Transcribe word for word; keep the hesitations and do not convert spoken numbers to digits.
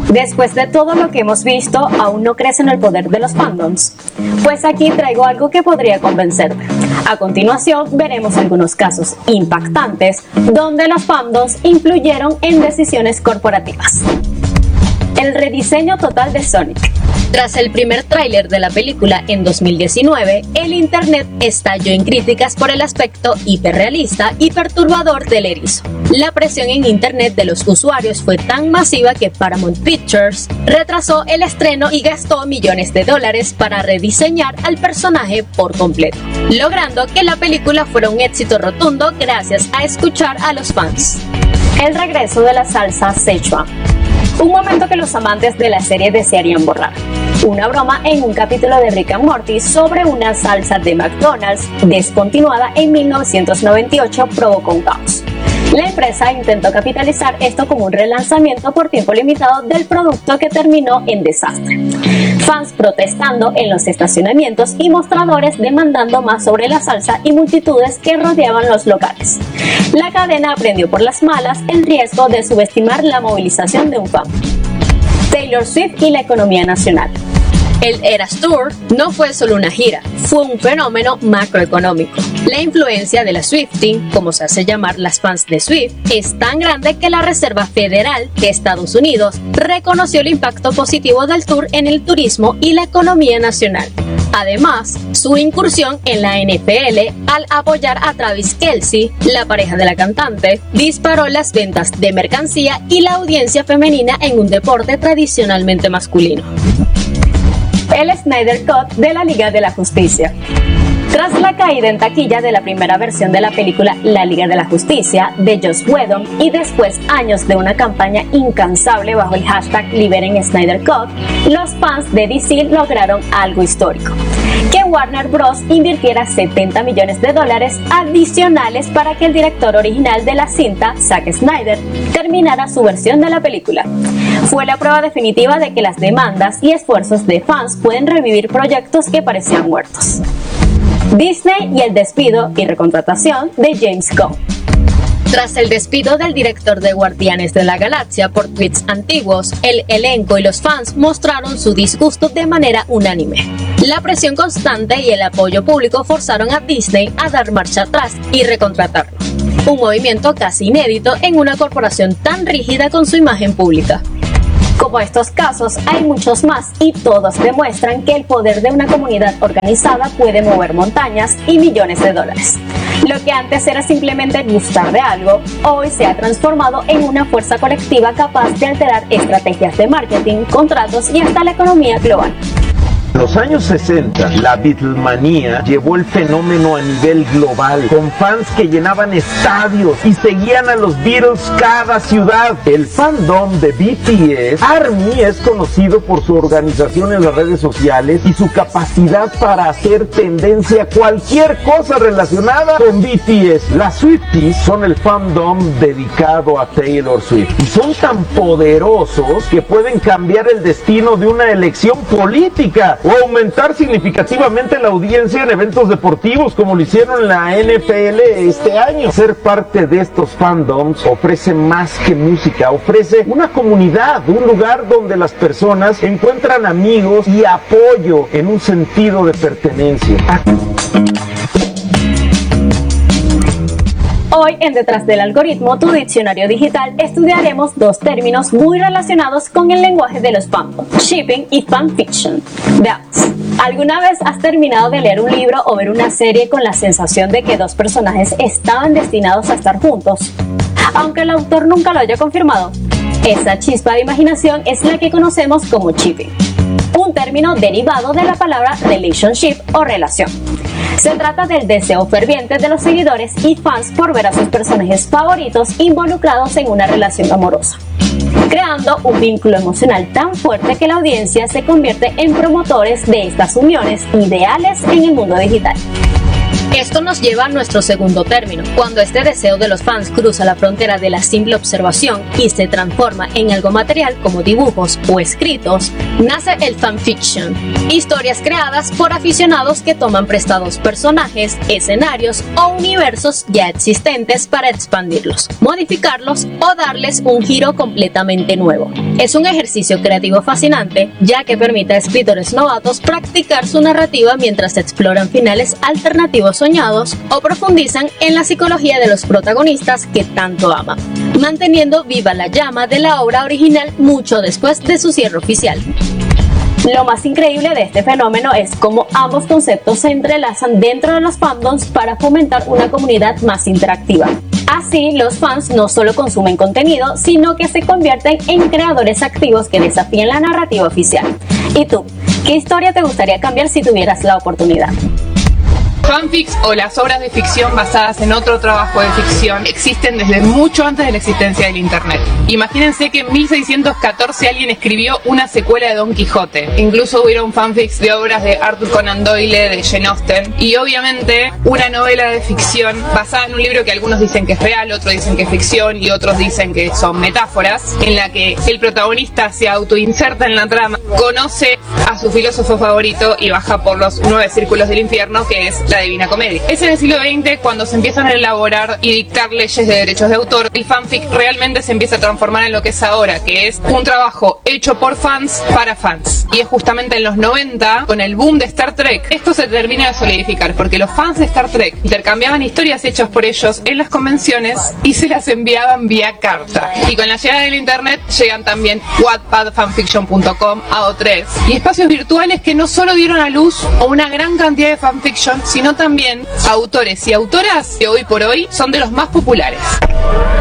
Después de todo lo que hemos visto, ¿aún no crees en el poder de los fandoms? Pues aquí traigo algo que podría convencerte. A continuación veremos algunos casos impactantes donde los fandoms influyeron en decisiones corporativas. El rediseño total de Sonic. Tras el primer tráiler de la película en dos mil diecinueve, el internet estalló en críticas por el aspecto hiperrealista y perturbador del erizo. La presión en internet de los usuarios fue tan masiva que Paramount Pictures retrasó el estreno y gastó millones de dólares para rediseñar al personaje por completo, logrando que la película fuera un éxito rotundo gracias a escuchar a los fans. El regreso de la salsa Szechuan. Un momento que los amantes de la serie desearían borrar. Una broma en un capítulo de Rick and Morty sobre una salsa de McDonald's descontinuada en mil novecientos noventa y ocho provocó un caos. La empresa intentó capitalizar esto como un relanzamiento por tiempo limitado del producto que terminó en desastre. Fans protestando en los estacionamientos y mostradores demandando más sobre la salsa y multitudes que rodeaban los locales. La cadena aprendió por las malas el riesgo de subestimar la movilización de un fan. Taylor Swift y la economía nacional. El Eras Tour no fue solo una gira, fue un fenómeno macroeconómico. La influencia de la Swifting, como se hace llamar las fans de Swift, es tan grande que la Reserva Federal de Estados Unidos reconoció el impacto positivo del tour en el turismo y la economía nacional. Además, su incursión en la N F L al apoyar a Travis Kelce, la pareja de la cantante, disparó las ventas de mercancía y la audiencia femenina en un deporte tradicionalmente masculino. El Snyder Cut de la Liga de la Justicia. Tras la caída en taquilla de la primera versión de la película La Liga de la Justicia de Joss Whedon y después años de una campaña incansable bajo el hashtag Liberen Snyder Cut, los fans de D C lograron algo histórico: que Warner Bros. Invirtiera setenta millones de dólares adicionales para que el director original de la cinta, Zack Snyder, terminara su versión de la película. Fue la prueba definitiva de que las demandas y esfuerzos de fans pueden revivir proyectos que parecían muertos. Disney y el despido y recontratación de James Gunn. Tras el despido del director de Guardianes de la Galaxia por tweets antiguos, el elenco y los fans mostraron su disgusto de manera unánime. La presión constante y el apoyo público forzaron a Disney a dar marcha atrás y recontratarlo. Un movimiento casi inédito en una corporación tan rígida con su imagen pública. Como estos casos, hay muchos más y todos demuestran que el poder de una comunidad organizada puede mover montañas y millones de dólares. Lo que antes era simplemente gustar de algo, hoy se ha transformado en una fuerza colectiva capaz de alterar estrategias de marketing, contratos y hasta la economía global. En los años sesenta, la Beatlemanía llevó el fenómeno a nivel global, con fans que llenaban estadios y seguían a los Beatles cada ciudad. El fandom de B T S, ARMY, es conocido por su organización en las redes sociales y su capacidad para hacer tendencia a cualquier cosa relacionada con B T S. Las Swifties son el fandom dedicado a Taylor Swift y son tan poderosos que pueden cambiar el destino de una elección política o aumentar significativamente la audiencia en eventos deportivos, como lo hicieron en la N F L este año. Ser parte de estos fandoms ofrece más que música, ofrece una comunidad, un lugar donde las personas encuentran amigos y apoyo en un sentido de pertenencia. Hoy en Detrás del Algoritmo, tu diccionario digital, estudiaremos dos términos muy relacionados con el lenguaje de los fandoms: shipping y fanfiction. Veamos. ¿Alguna vez has terminado de leer un libro o ver una serie con la sensación de que dos personajes estaban destinados a estar juntos, aunque el autor nunca lo haya confirmado? Esa chispa de imaginación es la que conocemos como shipping, un término derivado de la palabra relationship o relación. Se trata del deseo ferviente de los seguidores y fans por ver a sus personajes favoritos involucrados en una relación amorosa, creando un vínculo emocional tan fuerte que la audiencia se convierte en promotores de estas uniones ideales en el mundo digital. Esto nos lleva a nuestro segundo término. Cuando este deseo de los fans cruza la frontera de la simple observación y se transforma en algo material como dibujos o escritos, nace el fanfiction. Historias creadas por aficionados que toman prestados personajes, escenarios o universos ya existentes para expandirlos, modificarlos o darles un giro completamente nuevo. Es un ejercicio creativo fascinante, ya que permite a escritores novatos practicar su narrativa mientras exploran finales alternativos soñados o profundizan en la psicología de los protagonistas que tanto aman, manteniendo viva la llama de la obra original mucho después de su cierre oficial. Lo más increíble de este fenómeno es cómo ambos conceptos se entrelazan dentro de los fandoms para fomentar una comunidad más interactiva. Así, los fans no solo consumen contenido, sino que se convierten en creadores activos que desafían la narrativa oficial. ¿Y tú? ¿Qué historia te gustaría cambiar si tuvieras la oportunidad? Fanfics o las obras de ficción basadas en otro trabajo de ficción existen desde mucho antes de la existencia del internet. Imagínense que en mil seiscientos catorce alguien escribió una secuela de Don Quijote. Incluso hubieron fanfics de obras de Arthur Conan Doyle, de Jane Austen, y obviamente una novela de ficción basada en un libro que algunos dicen que es real, otros dicen que es ficción y otros dicen que son metáforas, en la que el protagonista se autoinserta en la trama, conoce a su filósofo favorito y baja por los nueve círculos del infierno, que es la Divina Comedia. Es en el siglo veinte cuando se empiezan a elaborar y dictar leyes de derechos de autor. El fanfic realmente se empieza a transformar en lo que es ahora, que es un trabajo hecho por fans para fans. Y es justamente en los noventa, con el boom de Star Trek, esto se termina de solidificar, porque los fans de Star Trek intercambiaban historias hechas por ellos en las convenciones y se las enviaban vía carta. Y con la llegada del internet llegan también Wattpad, fanfiction punto com, A O tres y espacios virtuales que no solo dieron a luz a una gran cantidad de fanfiction, sino también a autores y autoras que hoy por hoy son de los más populares.